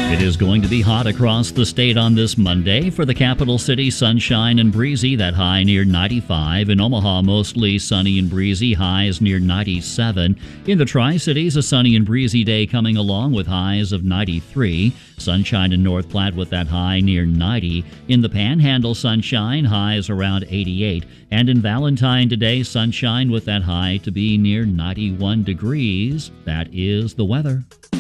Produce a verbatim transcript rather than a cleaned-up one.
It is going to be hot across the state on this Monday. For the capital city, sunshine and breezy, that high near ninety-five. In Omaha, mostly sunny and breezy, highs near ninety-seven. In the Tri-Cities, a sunny and breezy day coming along with highs of ninety-three. Sunshine in North Platte with that high near ninety. In the Panhandle, sunshine, highs around eighty-eight. And in Valentine today, sunshine with that high to be near ninety-one degrees. That is the weather.